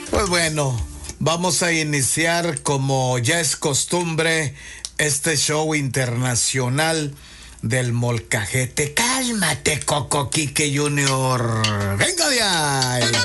Pues bueno, vamos a iniciar como ya es costumbre este show internacional del molcajete. Cálmate, Coco Quique Junior. Venga de ahí.